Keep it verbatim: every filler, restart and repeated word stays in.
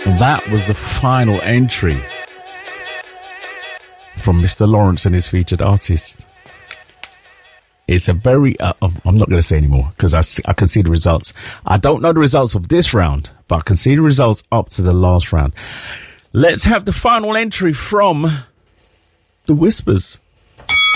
That was the final entry from Mister Lawrence and his featured artist. It's a very, uh, I'm not going to say anymore because I, I can see the results. I don't know the results of this round, but I can see the results up to the last round. Let's have the final entry from The Whispers.